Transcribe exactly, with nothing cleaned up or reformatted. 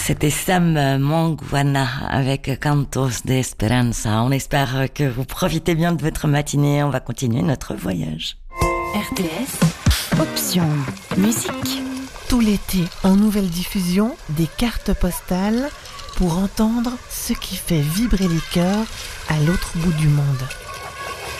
C'était Sam Mangwana avec Cantos de Esperanza. On espère que vous profitez bien de votre matinée. On va continuer notre voyage. R T S, option musique. Tout l'été, en nouvelle diffusion, des cartes postales pour entendre ce qui fait vibrer les cœurs à l'autre bout du monde.